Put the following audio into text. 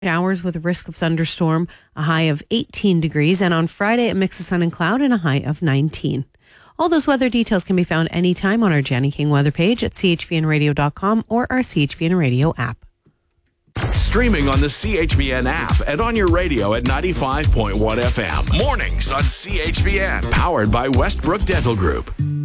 Hours with a risk of thunderstorm, a high of 18 degrees. And on Friday, a mix of sun and cloud and a high of 19. All those weather details can be found anytime on our Jenny King weather page at chvnradio.com or our CHVN Radio app. Streaming on the CHVN app and on your radio at 95.1 FM. Mornings on CHVN. Powered by Westbrook Dental Group.